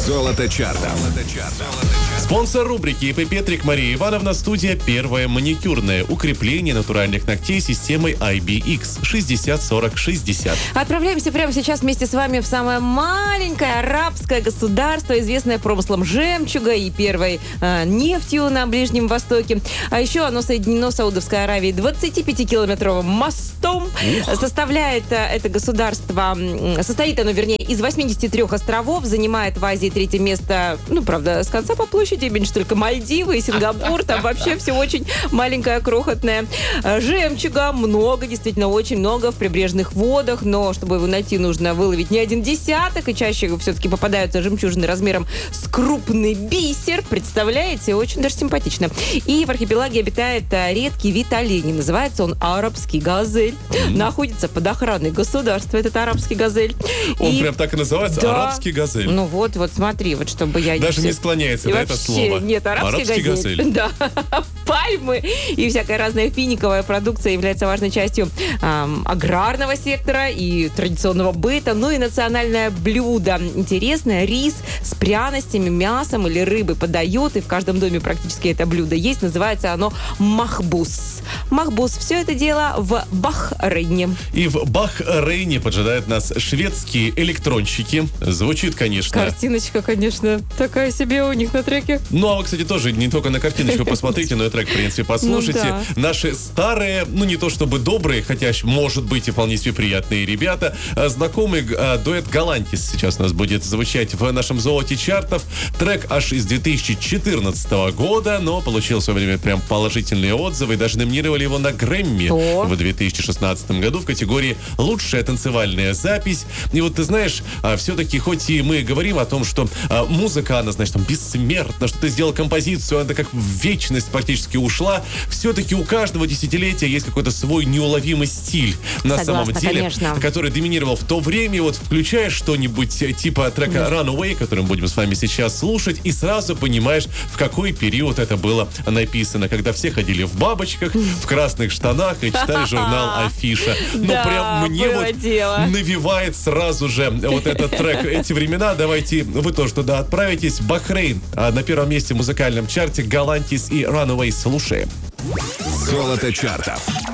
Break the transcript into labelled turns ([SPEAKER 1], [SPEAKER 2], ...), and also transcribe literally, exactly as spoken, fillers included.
[SPEAKER 1] Золото чарта.
[SPEAKER 2] Спонсор рубрики ИП Петрик Мария Ивановна, студия «Первое маникюрное». Укрепление натуральных ногтей системой ай би икс шестьдесят сорок шестьдесят.
[SPEAKER 3] Отправляемся прямо сейчас вместе с вами в самое маленькое арабское государство, известное промыслом жемчуга и первой э, нефтью на Ближнем Востоке. А еще оно соединено с Саудовской Аравией двадцатипятикилометровым мостом. Ух. Составляет э, это государство, э, состоит оно, вернее, из восьмидесяти трёх островов, занимает в Азии третье место, ну, правда, с конца по площади, меньше только Мальдивы и Сингапур, там вообще все очень маленькое, крохотное. Жемчуга много, действительно очень много в прибрежных водах, но чтобы его найти, нужно выловить не один десяток, и чаще все-таки попадаются жемчужины размером с крупный бисер, представляете, очень даже симпатично. И в архипелаге обитает редкий вид оленей, называется он арабский газель. Mm-hmm. Находится под охраной государства этот арабский газель.
[SPEAKER 2] Он
[SPEAKER 3] и...
[SPEAKER 2] прям так и называется, да. Арабский газель.
[SPEAKER 3] Ну вот, вот смотри, вот чтобы я...
[SPEAKER 2] Даже
[SPEAKER 3] не,
[SPEAKER 2] не склоняется на это слово.
[SPEAKER 3] Нет, арабский, арабский газель. газель. Да. Пальмы и всякая разная финиковая продукция является важной частью эм, аграрного сектора и традиционного быта. Ну и национальное блюдо. Интересное, рис с пряностями, мясом или рыбой подают. И в каждом доме практически это блюдо есть. Называется оно махбус. Махбус. Все это дело в Бахрейне.
[SPEAKER 2] И в Бахрейне поджидают нас шведские электронщики. Звучит, конечно...
[SPEAKER 3] Картиночка, конечно, такая себе у них на треке.
[SPEAKER 2] Ну, а вы, кстати, тоже не только на картиночку посмотрите, но и трек, в принципе, послушайте. Ну, да. Наши старые, ну, не то чтобы добрые, хотя, может быть, и вполне себе приятные ребята, знакомый а, дуэт «Галантис» сейчас у нас будет звучать в нашем золоте чартов. Трек аж из две тысячи четырнадцатого года, но получил в свое время прям положительные отзывы, и даже номинировали его на Грэмми О. в две тысячи шестнадцатом году в категории «Лучшая танцевальная запись». И вот, ты знаешь, а, все-таки, хоть и мы говорим о том, что а, музыка, она, значит, там, бессмертна, что ты сделал композицию, она как в вечность практически ушла, все-таки у каждого десятилетия есть какой-то свой неуловимый стиль на
[SPEAKER 3] Согласна,
[SPEAKER 2] самом деле,
[SPEAKER 3] конечно.
[SPEAKER 2] который доминировал в то время. И вот включаешь что-нибудь типа трека Runaway, который мы будем с вами сейчас слушать, и сразу понимаешь, в какой период это было написано, когда все ходили в бабочках, в красных штанах и читали журнал «Афиша». Ну,
[SPEAKER 3] да,
[SPEAKER 2] прям мне вот
[SPEAKER 3] дело.
[SPEAKER 2] навевает сразу же вот этот трек. Эти времена, давайте вы тоже туда отправитесь. Бахрейн. А на первом месте в музыкальном чарте «Галантис» и «Runaway». Слушаем.
[SPEAKER 1] Золото чартов.